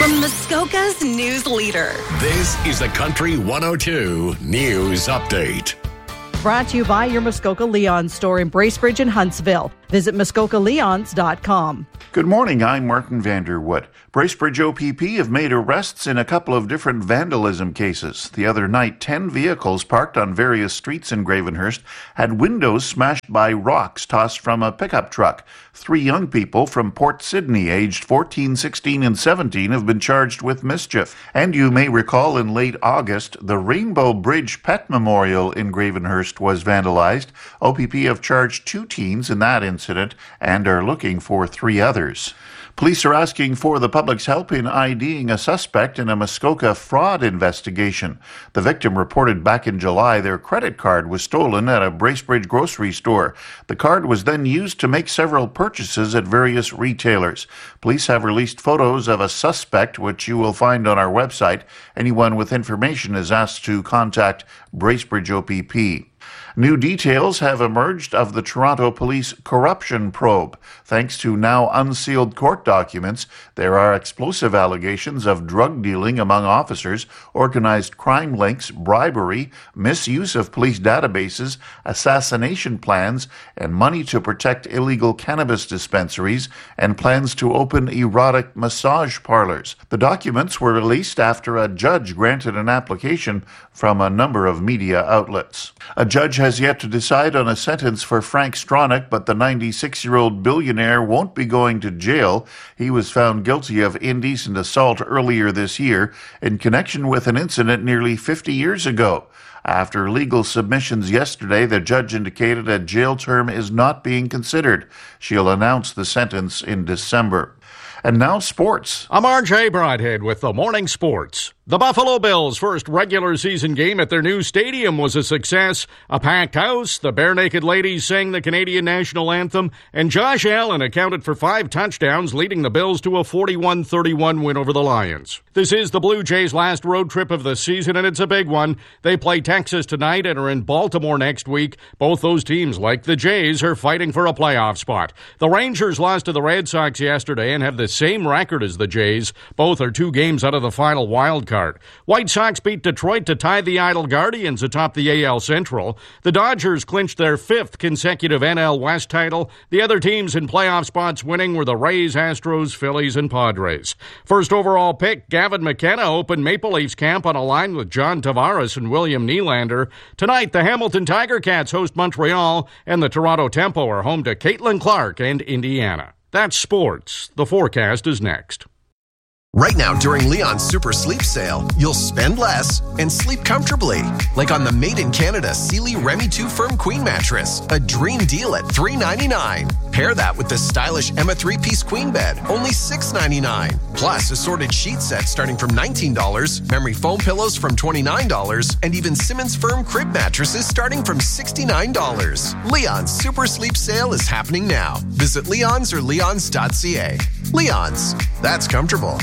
From Muskoka's news leader. This is the Country 102 News Update. Brought to you by your Muskoka Leon's store in Bracebridge and Huntsville. Visit muskokaleons.com. Good morning, I'm Martin Vanderwood. Bracebridge OPP have made arrests in a couple of different vandalism cases. The other night, 10 vehicles parked on various streets in Gravenhurst had windows smashed by rocks tossed from a pickup truck. 3 young people from Port Sydney, aged 14, 16, and 17, have been charged with mischief. And you may recall in late August, the Rainbow Bridge Pet Memorial in Gravenhurst was vandalized. OPP have charged 2 teens in that incident and are looking for 3 others. Police are asking for the public's help in IDing a suspect in a Muskoka fraud investigation. The victim reported back in July their credit card was stolen at a Bracebridge grocery store. The card was then used to make several purchases at various retailers. Police have released photos of a suspect, which you will find on our website. Anyone with information is asked to contact Bracebridge OPP. New details have emerged of the Toronto Police corruption probe. Thanks to now unsealed court documents, there are explosive allegations of drug dealing among officers, organized crime links, bribery, misuse of police databases, assassination plans, and money to protect illegal cannabis dispensaries, and plans to open erotic massage parlors. The documents were released after a judge granted an application from a number of media outlets. A judge has yet to decide on a sentence for Frank Stronach, but the 96-year-old billionaire won't be going to jail. He was found guilty of indecent assault earlier this year in connection with an incident nearly 50 years ago. After legal submissions yesterday, the judge indicated a jail term is not being considered. She'll announce the sentence in December. And now sports. I'm RJ Broadhead with the Morning Sports. The Buffalo Bills' first regular season game at their new stadium was a success. A packed house, the Bare Naked Ladies sang the Canadian national anthem, and Josh Allen accounted for 5 touchdowns, leading the Bills to a 41-31 win over the Lions. This is the Blue Jays' last road trip of the season, and it's a big one. They play Texas tonight and are in Baltimore next week. Both those teams, like the Jays, are fighting for a playoff spot. The Rangers lost to the Red Sox yesterday and have the same record as the Jays. Both are 2 games out of the final wild card. White Sox beat Detroit to tie the Idle Guardians atop the AL Central. The Dodgers clinched their 5th consecutive NL West title. The other teams in playoff spots winning were the Rays, Astros, Phillies, and Padres. First overall pick, Gavin McKenna opened Maple Leafs camp on a line with John Tavares and William Nylander. Tonight, the Hamilton Tiger Cats host Montreal, and the Toronto Tempo are home to Caitlin Clark and Indiana. That's sports. The forecast is next. Right now, during Leon's Super Sleep Sale, you'll spend less and sleep comfortably. Like on the Made in Canada Sealy Remy 2 Firm Queen Mattress, a dream deal at $399. Pair that with the stylish Emma 3-piece queen bed, only $699. Plus, assorted sheet sets starting from $19, memory foam pillows from $29, and even Simmons Firm crib mattresses starting from $69. Leon's Super Sleep Sale is happening now. Visit Leon's or leons.ca. Leon's, that's comfortable.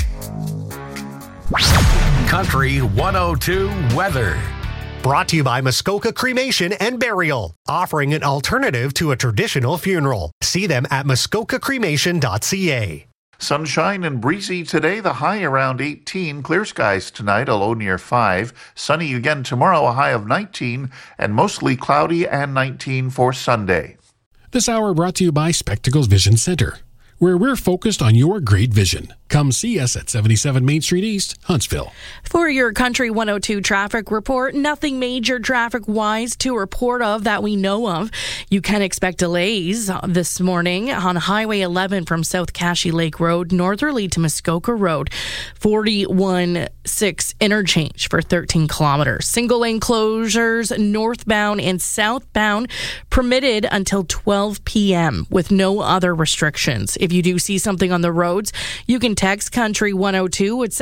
Country 102 weather. Brought to you by Muskoka Cremation and Burial, offering an alternative to a traditional funeral. See them at muskokacremation.ca. Sunshine and breezy today, the high around 18. Clear skies tonight, a low near 5. Sunny again tomorrow, a high of 19. And mostly cloudy and 19 for Sunday. This hour brought to you by Spectacles Vision Center, where we're focused on your great vision. Come see us at 77 Main Street East, Huntsville. For your Country 102 traffic report, nothing major traffic-wise to report of that we know of. You can expect delays this morning on Highway 11 from South Cashy Lake Road northerly to Muskoka Road. 41-6 interchange for 13 kilometers. Single-lane closures northbound and southbound permitted until 12 p.m. with no other restrictions. If you do see something on the roads, you can text Country 102 at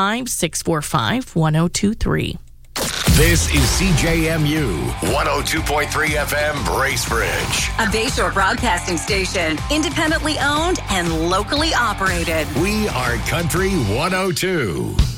705-645-1023. This is CJMU 102.3 FM Bracebridge. A Bayshore broadcasting station, independently owned and locally operated. We are Country 102.